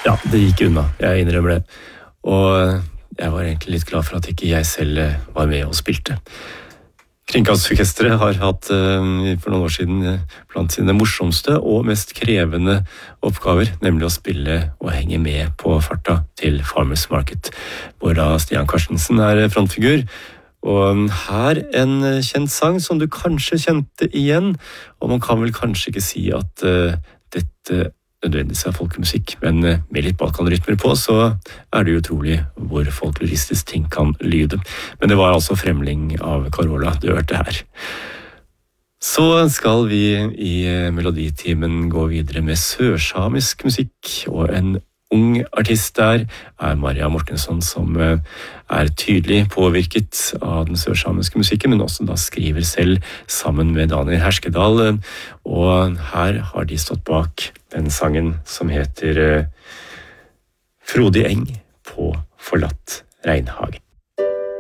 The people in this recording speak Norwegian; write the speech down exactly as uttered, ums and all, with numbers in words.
Ja, det gikk unna, jeg innrømmer det. Og jeg var egentlig litt glad for at ikke jeg selv var med og spilte. Kringkastorkestret har hatt for noen år siden blant sine morsomste og mest krevende oppgaver, nemlig å spille og henge med på farta til Farmers Market, hvor da Stian Karstensen er frontfigur. Og her en kjent sang som du kanskje kjente igjen, og man kan vel kanskje ikke si at uh, dette nødvendigvis er folkemusikk, men med litt balkanrytmer på, så er det utrolig hvor folkloristisk ting kan lyde. Men det var altså Fremling av Carola du hørte her. Så skal vi i Meloditimen gå videre med sørsamisk musikk, og en ung artist der er Maria Mortensson, som er tydelig påvirket av den sørsamiske musikken, men også da skriver selv sammen med Daniel Herskedal, og her har de stått bak den sangen som heter Frodig eng på forlatt regnhage.